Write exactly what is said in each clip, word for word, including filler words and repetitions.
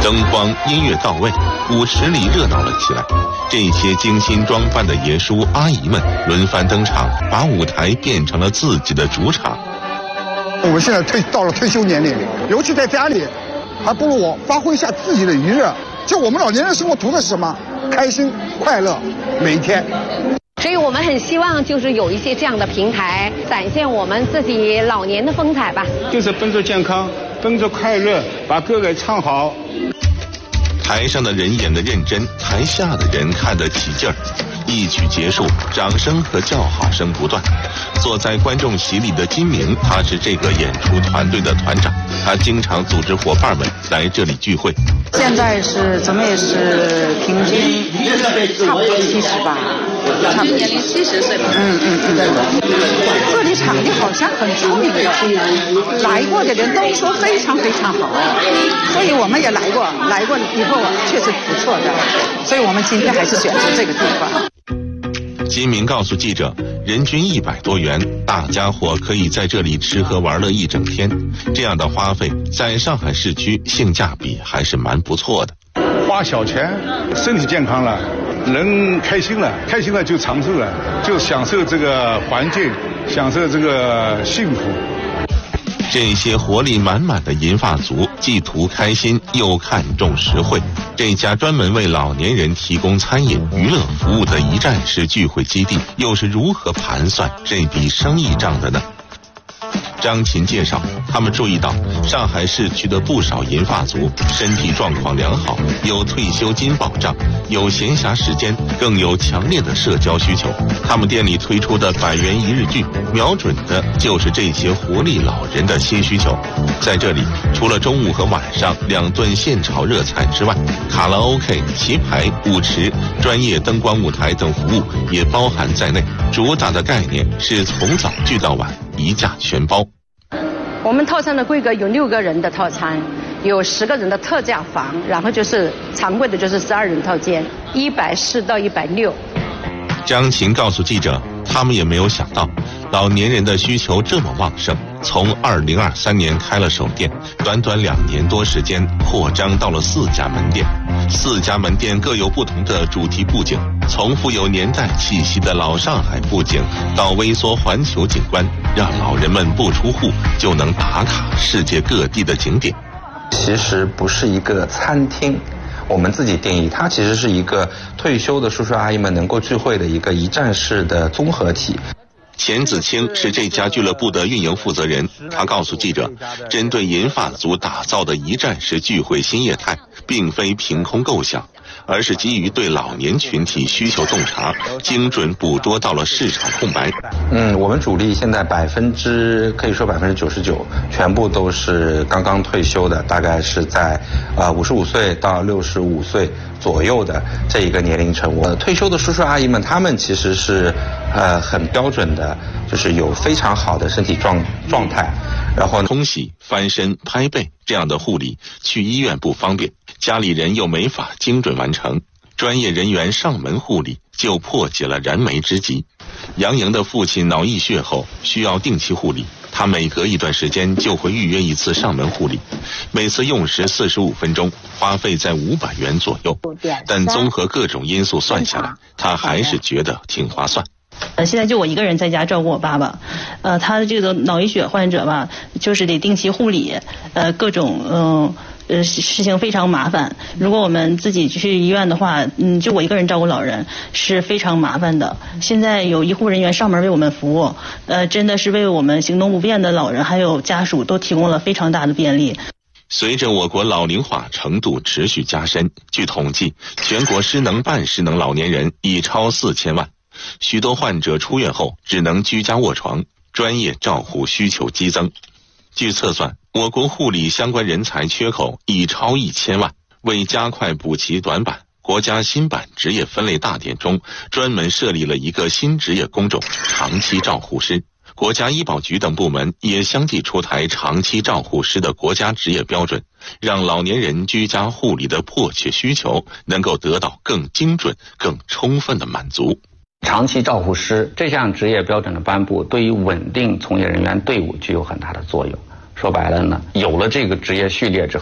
灯光音乐到位，舞池里热闹了起来。这些精心装扮的爷叔阿姨们轮番登场，把舞台变成了自己的主场。 我们现在退到了退休年龄，尤其在家里，还不如我发挥一下自己的余热。就我们老年人生活图的是什么？开心快乐，每一天。 所以我们很希望就是有一些这样的平台，展现我们自己老年的风采吧。 就是奔着健康，奔着快乐，把歌给唱好。 台上的人演得认真，台下的人看得起劲儿。一曲结束，掌声和叫好声不断。坐在观众席里的金明，他是这个演出团队的团长，他经常组织伙伴们来这里聚会。 现在是咱们也是平均差不多七十吧，差不多年龄七十岁了。嗯嗯嗯，对。这里场地好像很出名的，来过的人都说非常非常好，所以我们也来过，来过以后确实不错的，所以我们今天还是选择这个地方。 金明告诉记者，人均一百多元，大家伙可以在这里吃喝玩乐一整天。这样的花费在上海市区性价比还是蛮不错的。 花小钱，身体健康了，人开心了，开心了就长寿了，就享受这个环境，享受这个幸福。 这些活力满满的银发族既图开心又看重实惠。这家专门为老年人提供餐饮娱乐服务的一站式聚会基地又是如何盘算这笔生意账的呢？张琴介绍，他们注意到上海市区的不少银发族身体状况良好，有退休金保障，有闲暇时间，更有强烈的社交需求。他们店里推出的百元一日聚，瞄准的就是这些活力老人的新需求。在这里，除了中午和晚上两顿现炒热菜之外，卡拉 OK、棋牌、舞池、专业灯光舞台等服务也包含在内。主打的概念是从早聚到晚，一价全包。 我们套餐的规格有六个人的套餐，有十个人的特价房，然后就是常规的就是十二人套间，一百四到一百六。 张琴告诉记者，他们也没有想到老年人的需求这么旺盛，从二零二三年开了首店，短短两年多时间扩张到了四家门店。四家门店各有不同的主题布景，从富有年代气息的老上海布景到微缩环球景观，让老人们不出户就能打卡世界各地的景点。 其实不是一个餐厅，我们自己定义，它其实是一个退休的叔叔阿姨们能够聚会的一个一站式的综合体。 钱子清是这家俱乐部的运营负责人，他告诉记者，针对银发族打造的一站式聚会新业态，并非凭空构想，而是基于对老年群体需求洞察，精准捕捉到了市场空白。 嗯，我们主力现在百分之可以说百分之九十九，全部都是刚刚退休的，大概是在呃五十五岁到六十五岁左右的这一个年龄层。我退休的叔叔阿姨们，他们其实是呃很标准的，就是有非常好的身体状状态，然后冲洗、翻身、拍背这样的护理，去医院不方便，家里人又没法精准完成，专业人员上门护理就破解了燃眉之急。杨莹的父亲脑溢血后需要定期护理，他每隔一段时间就会预约一次上门护理，每次用时四十五分钟，花费在五百元左右。但综合各种因素算下来，他还是觉得挺划算。 呃，现在就我一个人在家照顾我爸爸，呃，他这个脑溢血患者吧，就是得定期护理，呃，各种嗯。呃，事情非常麻烦。如果我们自己去医院的话，嗯，就我一个人照顾老人是非常麻烦的。现在有医护人员上门为我们服务，呃，真的是为我们行动不便的老人还有家属都提供了非常大的便利。 随着我国老龄化程度持续加深，据统计，全国失能半失能老年人已超四千万，许多患者出院后只能居家卧床，专业照护需求激增。据测算，我国护理相关人才缺口已超一千万。为加快补齐短板，国家新版职业分类大典中专门设立了一个新职业工种——长期照护师。国家医保局等部门也相继出台长期照护师的国家职业标准，让老年人居家护理的迫切需求能够得到更精准、更充分的满足。 长期照护师这项职业标准的颁布，对于稳定从业人员队伍具有很大的作用。说白了呢，有了这个职业序列之后，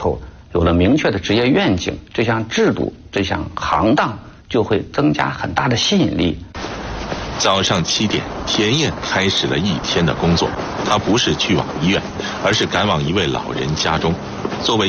有了明确的职业愿景，这项制度、这项行当就会增加很大的吸引力。 早上七点，田燕开始了一天的工作。她不是去往医院，而是赶往一位老人家中。作为